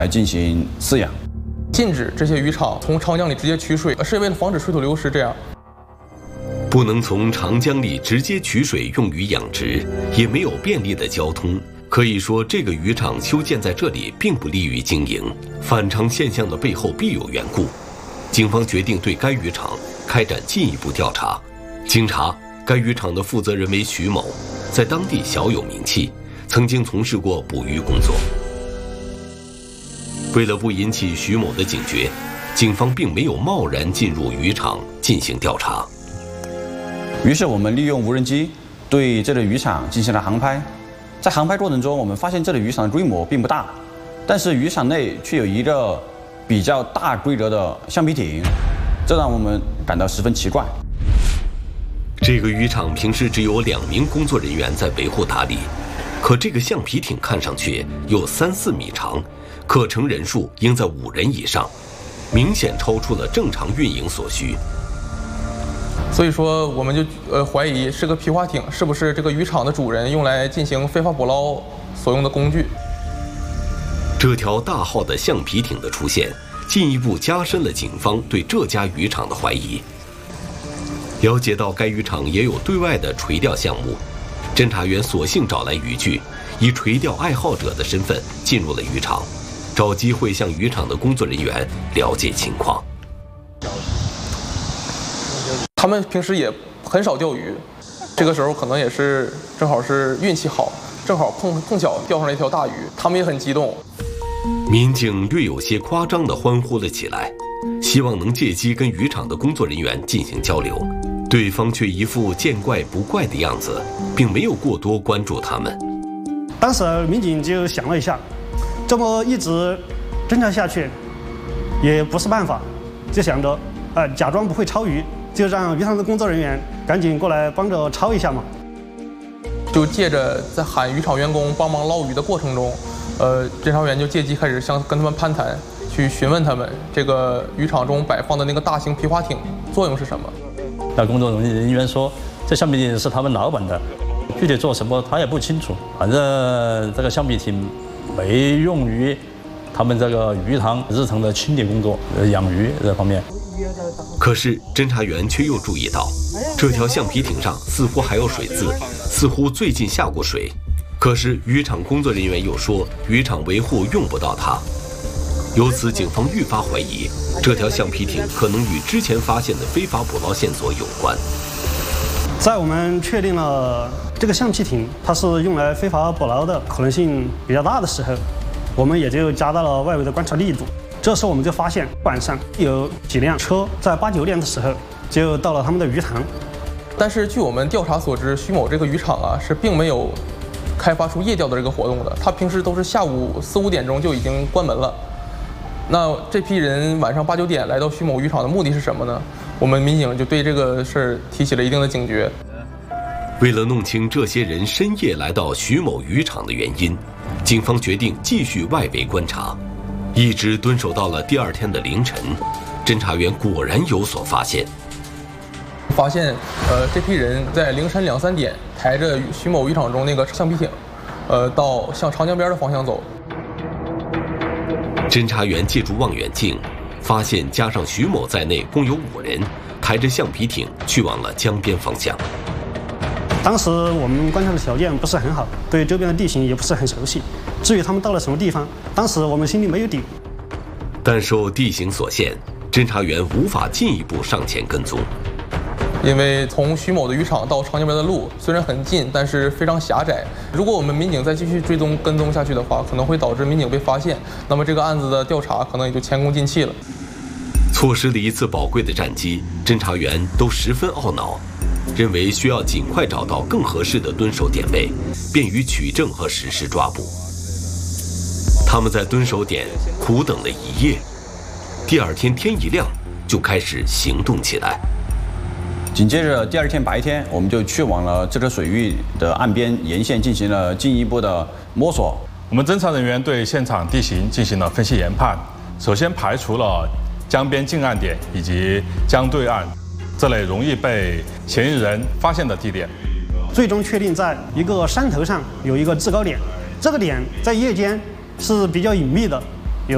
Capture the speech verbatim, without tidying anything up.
来进行饲养。 禁止这些渔场从长江里直接取水，是为了防止水土流失。这样， 不能从长江里直接取水用于养殖，也没有便利的交通。可以说，这个渔场修建在这里并不利于经营。反常现象的背后必有缘故。警方决定对该渔场开展进一步调查。经查，该渔场的负责人为徐某，在当地小有名气，曾经从事过捕鱼工作。为了不引起徐某的警觉，警方并没有贸然进入渔场进行调查。 于是我们利用无人机对这个渔场进行了航拍。在航拍过程中，我们发现这个渔场的规模并不大，但是渔场内却有一个比较大规格的橡皮艇，这让我们感到十分奇怪。 这个渔场平时只有两名工作人员在维护打理，可这个橡皮艇看上去有三四米长，可乘人数应在五人以上，明显超出了正常运营所需。 所以说，我们就呃怀疑是个皮划艇，是不是这个渔场的主人用来进行非法捕捞所用的工具？ 这条大号的橡皮艇的出现，进一步加深了警方对这家渔场的怀疑。了解到该渔场也有对外的垂钓项目，侦查员索性找来渔具，以垂钓爱好者的身份进入了渔场，找机会向渔场的工作人员了解情况。 他们平时也很少钓鱼，这个时候可能也是正好是运气好，正好碰碰巧钓上了一条大鱼，他们也很激动。 民警略有些夸张地欢呼了起来，希望能借机跟渔场的工作人员进行交流，对方却一副见怪不怪的样子，并没有过多关注他们。 当时民警就想了一下，这么一直侦查下去也不是办法，就想着呃假装不会抄鱼，就让渔场的工作人员赶紧过来帮着抄一下嘛。 就借着在喊渔场员工帮忙捞鱼的过程中，呃，侦查员就借机开始向跟他们攀谈，去询问他们这个渔场中摆放的那个大型皮划艇作用是什么。 那工作人员说，这橡皮艇是他们老板的，具体做什么他也不清楚，反正这个橡皮艇没用于他们这个鱼塘日常的清理工作、养鱼这方面。 可是侦查员却又注意到，这条橡皮艇上似乎还有水渍，似乎最近下过水。可是渔场工作人员又说，渔场维护用不到它。由此，警方愈发怀疑这条橡皮艇可能与之前发现的非法捕捞线索有关。 在我们确定了这个橡皮艇它是用来非法捕捞的可能性比较大的时候，我们也就加大了外围的观察力度。这时候我们就发现晚上有几辆车在八九点的时候就到了他们的鱼塘。 但是据我们调查所知，徐某这个渔场啊是并没有开发出夜钓的这个活动的，他平时都是下午四五点钟就已经关门了。那这批人晚上八九点来到徐某渔场的目的是什么呢？我们民警就对这个事儿提起了一定的警觉。 为了弄清这些人深夜来到徐某渔场的原因，警方决定继续外围观察，一直蹲守到了第二天的凌晨。侦查员果然有所发现， 发现呃这批人在凌晨两三点抬着徐某渔场中那个橡皮艇，呃到向长江边的方向走。 侦查员借助望远镜，发现加上徐某在内共有五人抬着橡皮艇去往了江边方向。 当时我们观察的条件不是很好，对周边的地形也不是很熟悉。至于他们到了什么地方，当时我们心里没有底。 但受地形所限，侦查员无法进一步上前跟踪。 因为从徐某的渔场到长江边的路虽然很近，但是非常狭窄。如果我们民警再继续追踪跟踪下去的话，可能会导致民警被发现，那么这个案子的调查可能也就前功尽弃了。 错失了一次宝贵的战机，侦查员都十分懊恼，认为需要尽快找到更合适的蹲守点位，便于取证和实施抓捕。他们在蹲守点苦等了一夜，第二天天一亮就开始行动起来。 紧接着第二天白天，我们就去往了这个水域的岸边沿线进行了进一步的摸索。 我们侦查人员对现场地形进行了分析研判，首先排除了江边近岸点以及江对岸这类容易被嫌疑人发现的地点， 最终确定在一个山头上有一个制高点，这个点在夜间是比较隐秘的，